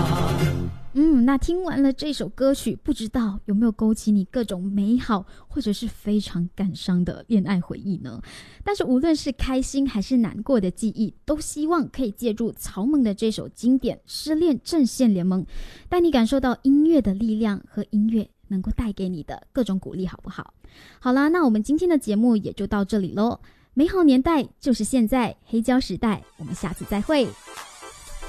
那听完了这首歌曲，不知道有没有勾起你各种美好或者是非常感伤的恋爱回忆呢？但是无论是开心还是难过的记忆，都希望可以借助曹猛的这首经典《失恋阵线联盟》，带你感受到音乐的力量和音乐能够带给你的各种鼓励，好不好？好啦，那我们今天的节目也就到这里咯。美好年代就是现在，黑胶时代，我们下次再会。